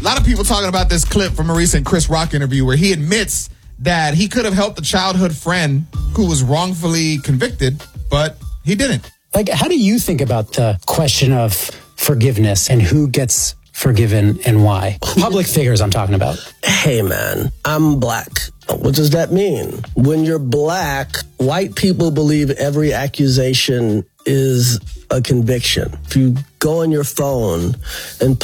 lot of people talking about this clip from a recent Chris Rock interview where he admits that he could have helped a childhood friend who was wrongfully convicted, but he didn't. Like, how do you think about the question of forgiveness and who gets forgiven and why? Public figures I'm talking about. Hey, man, I'm black. What does that mean? When you're black, white people believe every accusation is a conviction. If you go on your phone and